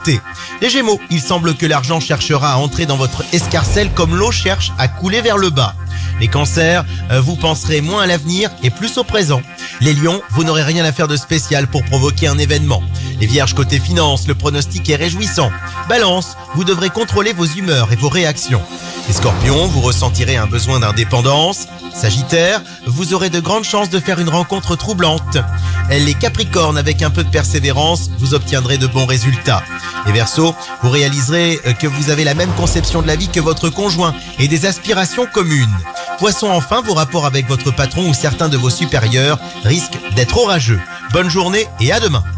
côté. Les Gémeaux, il semble que l'argent cherchera à entrer dans votre escarcelle comme l'eau cherche à couler vers le bas. Les Cancers, vous penserez moins à l'avenir et plus au présent. Les Lions, vous n'aurez rien à faire de spécial pour provoquer un événement. Les Vierges, côté finance, le pronostic est réjouissant. Balance, vous devrez contrôler vos humeurs et vos réactions. Les Scorpions, vous ressentirez un besoin d'indépendance. Sagittaire, vous aurez de grandes chances de faire une rencontre troublante. Les Capricornes, avec un peu de persévérance, vous obtiendrez de bons résultats. Les Verseaux, vous réaliserez que vous avez la même conception de la vie que votre conjoint et des aspirations communes. Poissons, enfin, vos rapports avec votre patron ou certains de vos supérieurs risquent d'être orageux. Bonne journée et à demain.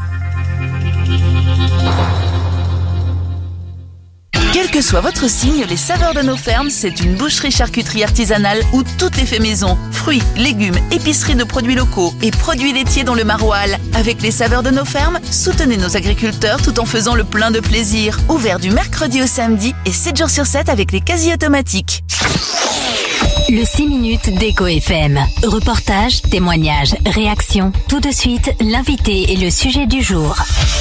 Quel que soit votre signe, les saveurs de nos fermes, c'est une boucherie-charcuterie artisanale où tout est fait maison. Fruits, légumes, épicerie de produits locaux et produits laitiers dans le maroilles. Avec les saveurs de nos fermes, soutenez nos agriculteurs tout en faisant le plein de plaisir. Ouvert du mercredi au samedi et 7 jours sur 7 avec les quasi automatiques. Le 6 minutes d'Eco FM. Reportage, témoignages, réactions. Tout de suite, l'invité et le sujet du jour.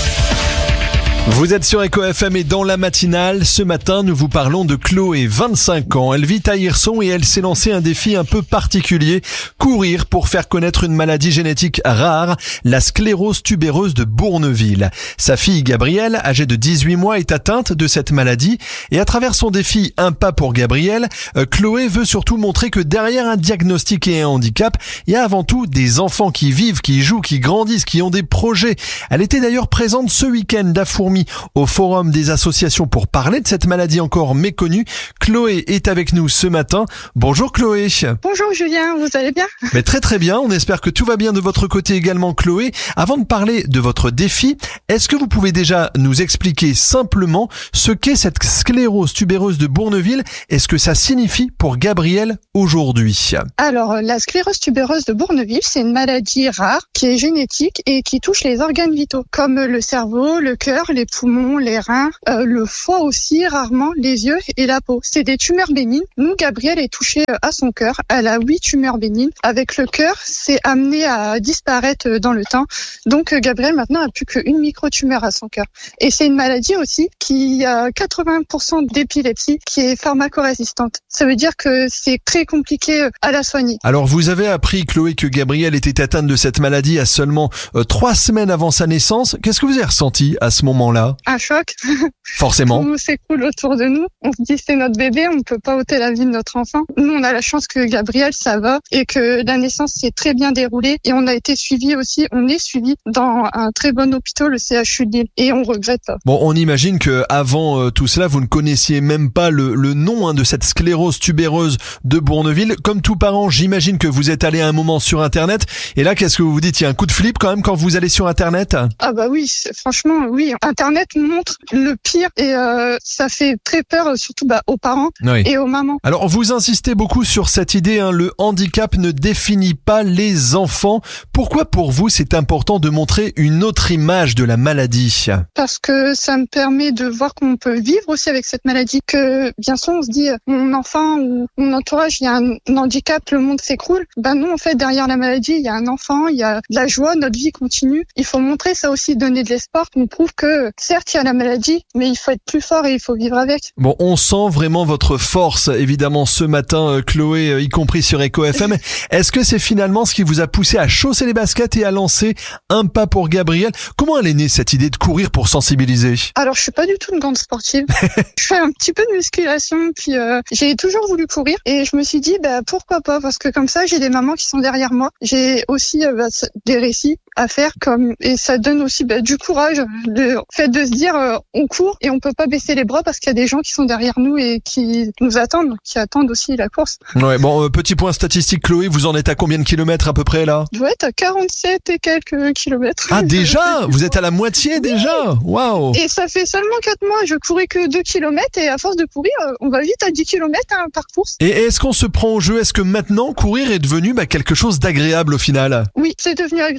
Vous êtes sur Eco FM et dans la matinale, ce matin, nous vous parlons de Chloé, 25 ans. Elle vit à Hirson et elle s'est lancé un défi un peu particulier, courir pour faire connaître une maladie génétique rare, la sclérose tubéreuse de Bourneville. Sa fille Gabrielle, âgée de 18 mois, est atteinte de cette maladie et à travers son défi Un pas pour Gabrielle, Chloé veut surtout montrer que derrière un diagnostic et un handicap, il y a avant tout des enfants qui vivent, qui jouent, qui grandissent, qui ont des projets. Elle était d'ailleurs présente ce week-end à Fourmi au forum des associations pour parler de cette maladie encore méconnue. Chloé est avec nous ce matin. Bonjour Chloé. Bonjour Julien, vous allez bien? Mais très très bien, on espère que tout va bien de votre côté également Chloé. Avant de parler de votre défi, est-ce que vous pouvez déjà nous expliquer simplement ce qu'est cette sclérose tubéreuse de Bourneville et ce que ça signifie pour Gabrielle aujourd'hui? Alors, la sclérose tubéreuse de Bourneville, c'est une maladie rare qui est génétique et qui touche les organes vitaux, comme le cerveau, le cœur, les poumons, les reins, le foie aussi, rarement, les yeux et la peau. C'est des tumeurs bénignes. Nous, Gabrielle est touchée à son cœur. Elle a 8 tumeurs bénignes. Avec le cœur, c'est amené à disparaître dans le temps. Donc, Gabrielle, maintenant, a plus qu'une microtumeur à son cœur. Et c'est une maladie aussi qui a 80% d'épilepsie qui est pharmacorésistante. Ça veut dire que c'est très compliqué à la soigner. Alors, vous avez appris, Chloé, que Gabrielle était atteinte de cette maladie à seulement 3 semaines avant sa naissance. Qu'est-ce que vous avez ressenti à ce moment-là? Un choc. Forcément. Tout s'écoule autour de nous. On se dit c'est notre bébé, on ne peut pas ôter la vie de notre enfant. Nous, on a la chance que Gabrielle, ça va et que la naissance s'est très bien déroulée. Et on a été suivis aussi, on est suivis dans un très bon hôpital, le CHU de Lille. Et on regrette pas. Bon, on imagine que avant tout cela, vous ne connaissiez même pas le nom de cette sclérose tubéreuse de Bourneville. Comme tout parent, j'imagine que vous êtes allé à un moment sur Internet. Et là, qu'est-ce que vous vous dites? Il y a un coup de flip quand même quand vous allez sur Internet? Ah bah oui, franchement, oui. Internet montre le pire et ça fait très peur, surtout aux parents et aux mamans. Alors, vous insistez beaucoup sur cette idée, le handicap ne définit pas les enfants. Pourquoi pour vous c'est important de montrer une autre image de la maladie? Parce que ça me permet de voir qu'on peut vivre aussi avec cette maladie, que bien sûr on se dit mon enfant ou mon entourage, il y a un handicap, le monde s'écroule. Non, en fait, derrière la maladie, il y a un enfant, il y a de la joie, notre vie continue. Il faut montrer ça aussi, donner de l'espoir, qu'on prouve que certes, il y a la maladie, mais il faut être plus fort et il faut vivre avec. Bon, on sent vraiment votre force, évidemment, ce matin, Chloé, y compris sur Eco FM. Est-ce que c'est finalement ce qui vous a poussé à chausser les baskets et à lancer Un pas pour Gabrielle? Comment elle est née, cette idée de courir pour sensibiliser? Alors, je suis pas du tout une grande sportive. Je fais un petit peu de musculation, puis j'ai toujours voulu courir et je me suis dit, pourquoi pas? Parce que comme ça, j'ai des mamans qui sont derrière moi. J'ai aussi des récits à faire et ça donne aussi du courage, le fait de se dire on court et on peut pas baisser les bras parce qu'il y a des gens qui sont derrière nous et qui nous attendent, qui attendent aussi la course. Ouais, bon, petit point statistique, Chloé, vous en êtes à combien de kilomètres à peu près là? Je dois être à 47 et quelques kilomètres. Ah déjà? Vous êtes à la moitié déjà? Waouh! Et ça fait seulement 4 mois, je courais que 2 kilomètres et à force de courir, on va vite à 10 kilomètres par course. Et est-ce qu'on se prend au jeu? Est-ce que maintenant courir est devenu quelque chose d'agréable au final? Oui, c'est devenu agréable, on peut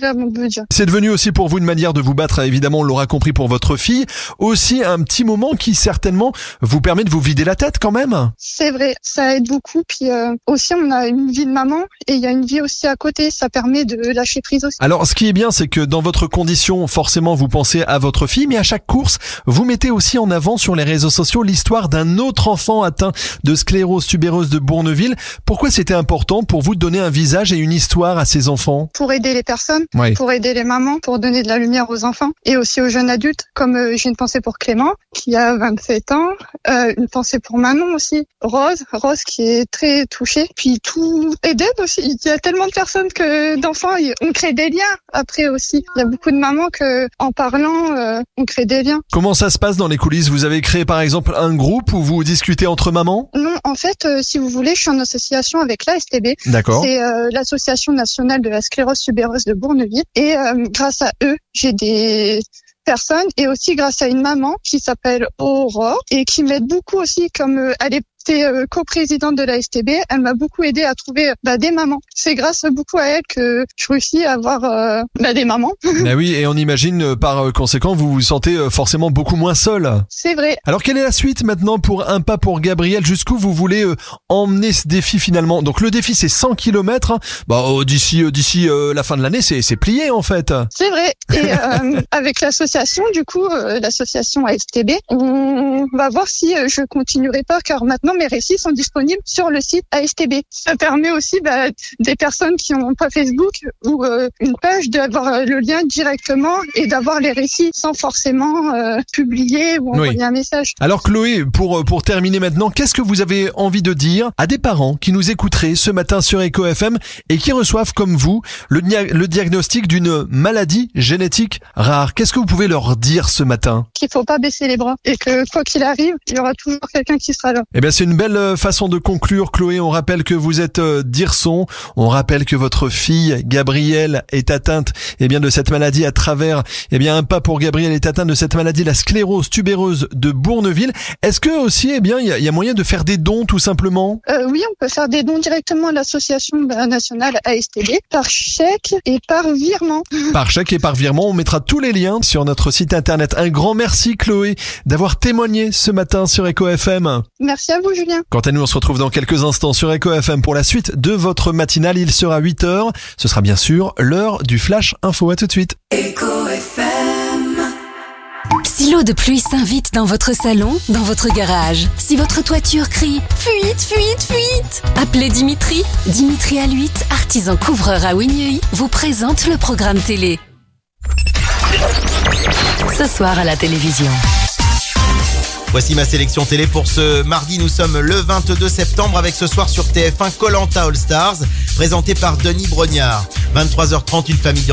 dire. C'est devenu aussi pour vous une manière de vous battre, évidemment, on l'aura compris, pour votre fille. Aussi un petit moment qui certainement vous permet de vous vider la tête quand même. C'est vrai, ça aide beaucoup. Puis aussi, on a une vie de maman et il y a une vie aussi à côté. Ça permet de lâcher prise aussi. Alors, ce qui est bien, c'est que dans votre condition, forcément, vous pensez à votre fille, mais à chaque course, vous mettez aussi en avant sur les réseaux sociaux l'histoire d'un autre enfant atteint de sclérose tubéreuse de Bourneville. Pourquoi c'était important pour vous de donner un visage et une histoire à ces enfants? Pour aider les personnes, Oui. pour aider les mamans, pour donner de la lumière aux enfants et aussi aux jeunes adultes. Comme j'ai une pensée pour Clément, qui a 27 ans, une pensée pour Manon aussi, Rose qui est très touchée. Puis tout Eden aussi. Il y a tellement de personnes d'enfants, on crée des liens après aussi. Il y a beaucoup de mamans que, en parlant, on crée des liens. Comment ça se passe dans les coulisses? Vous avez créé par exemple un groupe où vous discutez entre mamans? Non, en fait, si vous voulez, je suis en association avec l'ASTB. D'accord. C'est l'association nationale de la sclérose tubéreuse de Bourneville. Et grâce à eux, j'ai des personnes et aussi grâce à une maman qui s'appelle Aurore et qui m'aide beaucoup aussi, comme elle est coprésidente de la STB, elle m'a beaucoup aidé à trouver des mamans. C'est grâce beaucoup à elle que je réussis à avoir des mamans. Ben oui, et on imagine par conséquent vous vous sentez forcément beaucoup moins seul. C'est vrai. Alors quelle est la suite maintenant pour Un pas pour Gabriel? Jusqu'où vous voulez emmener ce défi finalement? Donc le défi c'est 100 km. D'ici la fin de l'année c'est plié en fait. C'est vrai. Et avec l'association, du coup, l'association ASTB, on va voir si je continuerai pas, car maintenant mes récits sont disponibles sur le site ASTB. Ça permet aussi des personnes qui n'ont pas Facebook ou une page d'avoir le lien directement et d'avoir les récits sans forcément publier ou envoyer un message. Alors Chloé, pour terminer maintenant, qu'est-ce que vous avez envie de dire à des parents qui nous écouteraient ce matin sur Eco FM et qui reçoivent comme vous le diagnostic d'une maladie génétique rare? Qu'est-ce que vous pouvez leur dire ce matin? Qu'il faut pas baisser les bras et que quoi qu'il arrive, il y aura toujours quelqu'un qui sera là. Eh bien, c'est une belle façon de conclure, Chloé. On rappelle que vous êtes d'Hirson. On rappelle que votre fille, Gabrielle, est atteinte, de cette maladie à travers, Un pas pour Gabrielle est atteinte de cette maladie, la sclérose tubéreuse de Bourneville. Est-ce que aussi, il y a moyen de faire des dons, tout simplement? Oui, on peut faire des dons directement à l'association nationale ASTB par chèque et par virement. Par chèque et par virement. On mettra tous les liens sur notre site internet. Un grand merci, Chloé, d'avoir témoigné ce matin sur Eco FM. Merci à vous, Julien. Quant à nous, on se retrouve dans quelques instants sur Eco FM pour la suite de votre matinale. Il sera 8h. Ce sera bien sûr l'heure du Flash Info. À tout de suite. Eco FM. Si l'eau de pluie s'invite dans votre salon, dans votre garage, si votre toiture crie « Fuite, fuite, fuite !» appelez Dimitri. Dimitri à 8, artisan couvreur à Wigneuil, vous présente le programme télé. Ce soir à la télévision. Voici ma sélection télé pour ce mardi. Nous sommes le 22 septembre avec ce soir sur TF1 Koh-Lanta All Stars, présenté par Denis Brognard. 23h30, une famille